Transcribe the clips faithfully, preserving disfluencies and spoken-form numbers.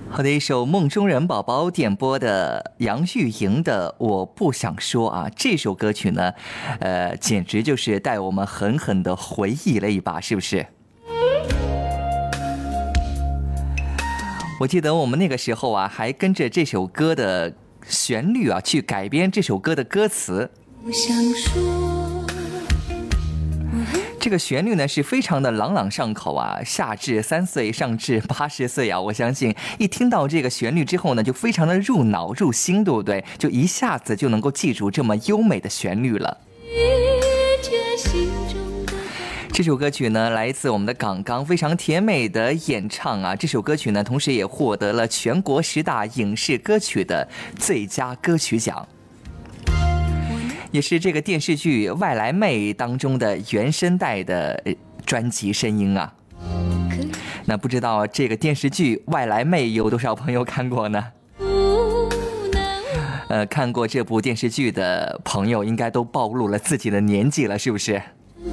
好的，一首梦中人宝宝点播的杨钰莹的《我不想说》啊，这首歌曲呢，呃，简直就是带我们狠狠的回忆了一把，是不是？我记得我们那个时候啊，还跟着这首歌的旋律啊，去改编这首歌的歌词。 不想说， 这个旋律呢是非常的朗朗上口啊，下至三岁，上至八十岁啊，我相信一听到这个旋律之后呢，就非常的入脑入心，对不对？就一下子就能够记住这么优美的旋律了。这首歌曲呢，来自我们的港港非常甜美的演唱啊。这首歌曲呢，同时也获得了全国十大影视歌曲的最佳歌曲奖，也是这个电视剧《外来妹》当中的原声带的专辑声音啊。那不知道这个电视剧《外来妹》有多少朋友看过呢？呃，看过这部电视剧的朋友应该都暴露了自己的年纪了，是不是？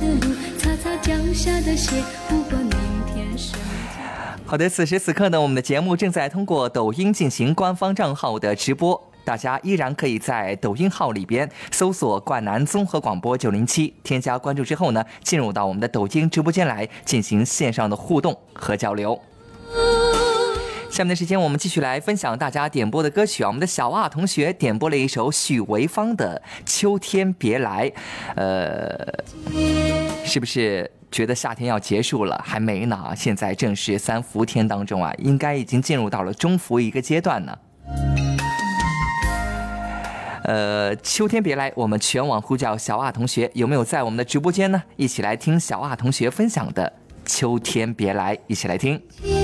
好的，此时此刻呢，我们的节目正在通过抖音进行官方账号的直播，大家依然可以在抖音号里边搜索冠南综合广播九零七，添加关注之后呢，进入到我们的抖音直播间来进行线上的互动和交流。下面的时间我们继续来分享大家点播的歌曲啊，我们的小啊同学点播了一首许维芳的《秋天别来》，呃，是不是觉得夏天要结束了？还没呢，现在正是三伏天当中啊，应该已经进入到了中伏一个阶段呢。呃，秋天别来，我们全网呼叫小啊同学，有没有在我们的直播间呢？一起来听小啊同学分享的《秋天别来》，一起来听。